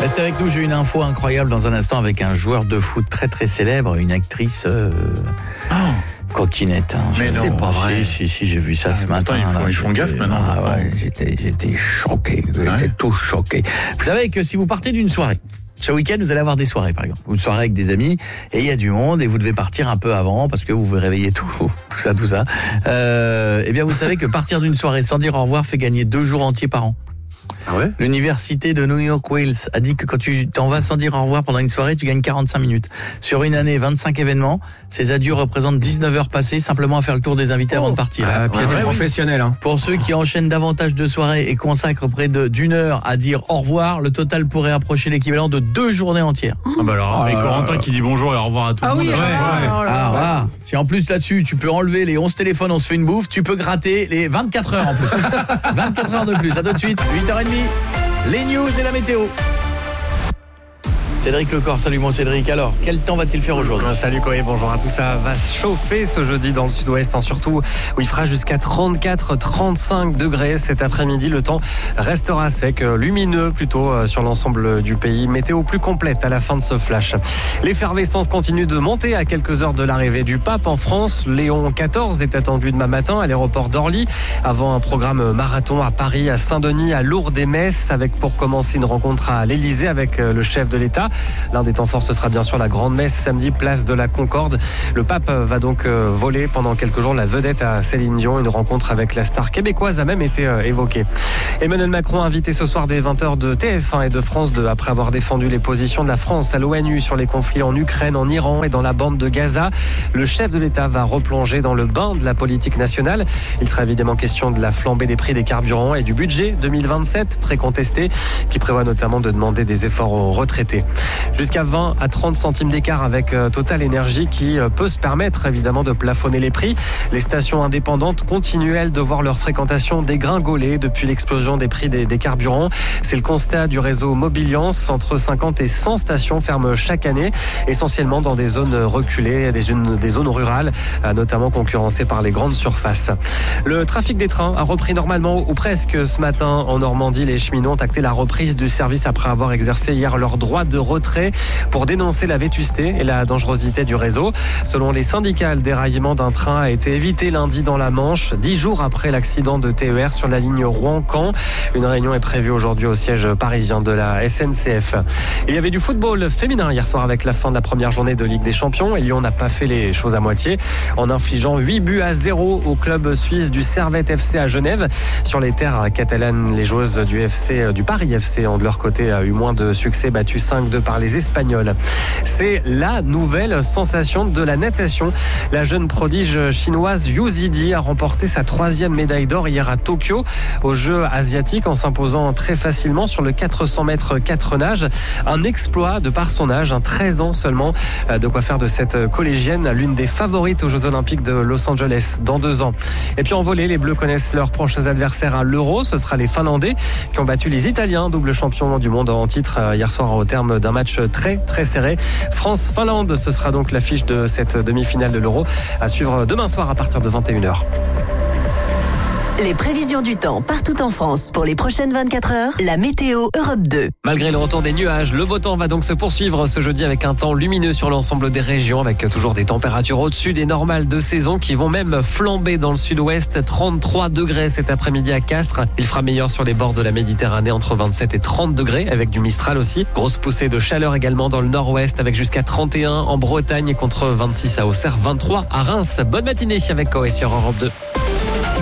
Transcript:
Restez avec nous, j'ai une info incroyable dans un instant avec un joueur de foot très très célèbre, une actrice coquinette. Mais non, c'est pas vrai. Si, j'ai vu ça ce matin. Ils font gaffe maintenant. J'étais choqué, j'étais tout choqué. Vous savez que si vous partez d'une soirée, ce week-end, vous allez avoir des soirées, par exemple. Une soirée avec des amis, et il y a du monde, et vous devez partir un peu avant, parce que vous vous réveillez tout ça. Eh bien, vous savez que partir d'une soirée sans dire au revoir fait gagner 2 jours entiers par an. Ah ouais ? L'université de New York Wales a dit que quand tu t'en vas sans dire au revoir pendant une soirée, tu gagnes 45 minutes. Sur une année, 25 événements. Ces adieux représentent 19 heures passées simplement à faire le tour des invités avant de partir. Puis il y a des professionnels. Hein. Pour ceux qui enchaînent davantage de soirées et consacrent près d'une heure à dire au revoir, le total pourrait approcher l'équivalent de 2 journées entières. Ah bah alors, avec Corentin qui dit bonjour et au revoir à tout le monde. oui, Alors voilà, si en plus là-dessus, tu peux enlever les 11 téléphones, on se fait une bouffe, tu peux gratter les 24 heures en plus. 24 heures de plus, à tout de suite, 8h30. Les news et la météo. Cédric Lecor, salut mon Cédric. Alors, quel temps va-t-il faire aujourd'hui ? Salut Corée, bonjour à tous. Ça va chauffer ce jeudi dans le sud-ouest, surtout où il fera jusqu'à 34-35 degrés cet après-midi. Le temps restera sec, lumineux plutôt sur l'ensemble du pays. Météo plus complète à la fin de ce flash. L'effervescence continue de monter à quelques heures de l'arrivée du pape en France. Léon XIV est attendu demain matin à l'aéroport d'Orly avant un programme marathon à Paris, à Saint-Denis, à Lourdes et Metz, avec pour commencer une rencontre à l'Élysée avec le chef de l'État. L'un des temps forts, ce sera bien sûr la grande messe samedi, place de la Concorde. Le pape va donc voler pendant quelques jours la vedette à Céline Dion. Une rencontre avec la star québécoise a même été évoquée. Emmanuel Macron invité ce soir dès 20h de TF1 et de France 2 après avoir défendu les positions de la France à l'ONU sur les conflits en Ukraine, en Iran et dans la bande de Gaza. Le chef de l'État va replonger dans le bain de la politique nationale. Il sera évidemment question de la flambée des prix des carburants et du budget 2027, très contesté, qui prévoit notamment de demander des efforts aux retraités. Jusqu'à 20 à 30 centimes d'écart avec Total Énergie qui peut se permettre évidemment de plafonner les prix. Les stations indépendantes continuent elles de voir leur fréquentation dégringoler depuis l'explosion des prix des carburants. C'est le constat du réseau Mobiliance. Entre 50 et 100 stations ferment chaque année, essentiellement dans des zones reculées, des zones rurales, notamment concurrencées par les grandes surfaces. Le trafic des trains a repris normalement ou presque ce matin en Normandie. Les cheminots ont acté la reprise du service après avoir exercé hier leur droit de retrait pour dénoncer la vétusté et la dangerosité du réseau. Selon les syndicats, le déraillement d'un train a été évité lundi dans la Manche, 10 jours après l'accident de TER sur la ligne Rouen-Caen. Une réunion est prévue aujourd'hui au siège parisien de la SNCF. Il y avait du football féminin hier soir avec la fin de la première journée de Ligue des Champions et Lyon n'a pas fait les choses à moitié en infligeant 8-0 au club suisse du Servette FC à Genève. Sur les terres catalanes, les joueuses du Paris FC ont de leur côté eu moins de succès, battus 5-2 par les Espagnols. C'est la nouvelle sensation de la natation. La jeune prodige chinoise Yu Zidi a remporté sa 3e médaille d'or hier à Tokyo aux Jeux asiatiques en s'imposant très facilement sur le 400 mètres 4 nages. Un exploit de par son âge, 13 ans seulement. De quoi faire de cette collégienne l'une des favorites aux Jeux Olympiques de Los Angeles dans 2 ans. Et puis en volée, les Bleus connaissent leurs prochains adversaires à l'Euro. Ce sera les Finlandais qui ont battu les Italiens, double champion du monde en titre hier soir au terme d'un match très très serré. France-Finlande, ce sera donc l'affiche de cette demi-finale de l'Euro à suivre demain soir à partir de 21h. Les prévisions du temps partout en France pour les prochaines 24 heures, la météo Europe 2. Malgré le retour des nuages, le beau temps va donc se poursuivre ce jeudi avec un temps lumineux sur l'ensemble des régions, avec toujours des températures au-dessus des normales de saison qui vont même flamber dans le sud-ouest. 33 degrés cet après-midi à Castres. Il fera meilleur sur les bords de la Méditerranée entre 27 et 30 degrés avec du Mistral aussi. Grosse poussée de chaleur également dans le nord-ouest avec jusqu'à 31 en Bretagne contre 26 à Auxerre, 23 à Reims. Bonne matinée avec Coé sur Europe 2.